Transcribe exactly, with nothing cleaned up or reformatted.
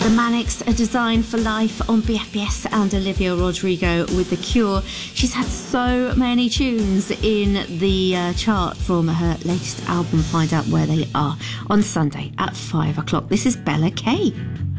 The Manics, A Design for Life on B F B S, and Olivia Rodrigo with The Cure. She's had so many tunes in the uh, chart from her latest album. Find out where they are on Sunday at five o'clock. This is Bella Kay.